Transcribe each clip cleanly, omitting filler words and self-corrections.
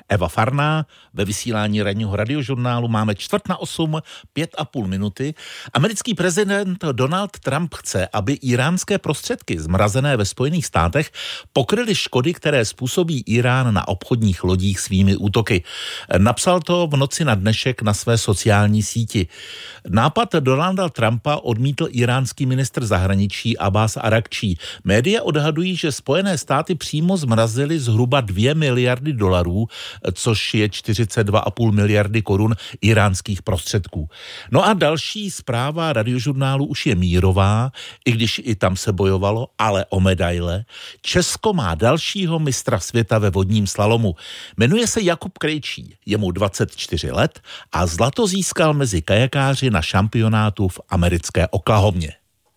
Eva Farná, ve vysílání ranního radiožurnálu máme 7:45, 5,5 minuty. Americký prezident Donald Trump chce, aby íránské prostředky zmrazené ve Spojených státech pokryly škody, které způsobí Irán na obchodních lodích svými útoky. Napsal to v noci na dnešek na své sociální síti. Nápad Donalda Trumpa odmítl iránský ministr zahraničí Abbas Arakčí. Média odhadují, že Spojené státy přímo zmrazily zhruba 2 miliardy dolarů, což je 42,5 miliardy korun iránských prostředků. No a další zpráva radiožurnálu už je mírová, i když i tam se bojovalo, ale o medaile. Česko má dalšího mistra světa ve vodním slalomu. Jmenuje se Jakub Krejčí, je mu 24 let a zlato získal mezi kajakáři na šampionátu v americké Oklahomě.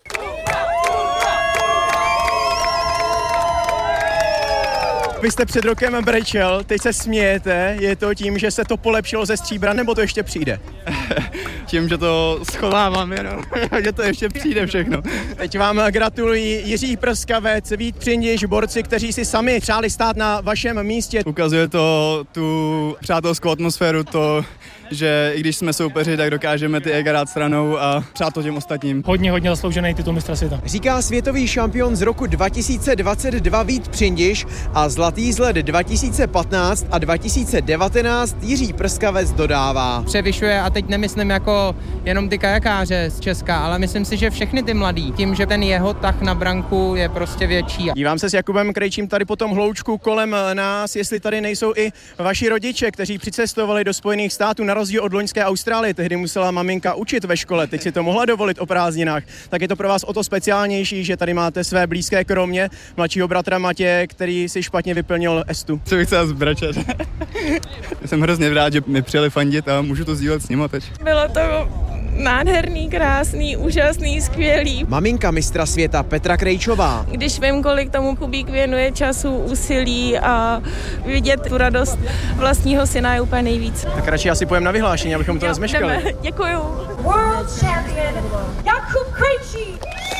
Vy jste před rokem brečel, teď se smějete, je to tím, že se to polepšilo ze stříbra, nebo to ještě přijde? Tím, že to schovávám jenom, že to ještě přijde všechno. Teď vám gratulují Jiří Prskavec, Vít Přindiš, borci, kteří si sami přáli stát na vašem místě. Ukazuje to tu přátelskou atmosféru, to, že i když jsme soupeři, tak dokážeme ty ega dát stranou a přát to těm ostatním. Hodně zasloužený titul mistra světa. Říká světový šampion z roku 2022 Vít Přindiš a zlatý z let 2015 a 2019 Jiří Prskavec dodává. Převyšuje, a teď nemyslím jako jenom ty kajakáře z Česka, ale myslím si, že všechny ty mladí, tím, že ten jeho tah na branku je prostě větší. Dívám se s Jakubem Krejčím tady po tom hloučku kolem nás, jestli tady nejsou i vaši rodiče, kteří přicestovali do Spojených států na rozdíl od loňské Austrálie. Tehdy musela maminka učit ve škole, teď si to mohla dovolit o prázdninách. Tak je to pro vás o to speciálnější, že tady máte své blízké, kromě mladšího bratra Matěje, který si špatně vyplnil estu. Co bych chtěl zbrečet. Jsem hrozně rád, že mi přijeli fandit a můžu to sdílet s nima teď. Bylo to nádherný, krásný, úžasný, skvělý. Maminka mistra světa Petra Krejčová. Když vím, kolik tomu Kubík věnuje času, úsilí a vidět tu radost vlastního syna je úplně nejvíc. Tak radši asi půjdeme na vyhlášení, abychom to nezmeškali. Děkuju. World champion Jakub Krejčí.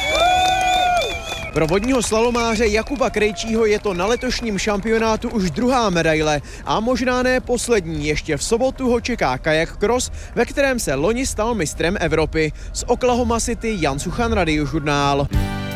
Pro vodního slalomáře Jakuba Krejčího je to na letošním šampionátu už druhá medaile a možná ne poslední. Ještě v sobotu ho čeká kajak cross, ve kterém se loni stal mistrem Evropy. Z Oklahoma City Jan Suchan, radiožurnál.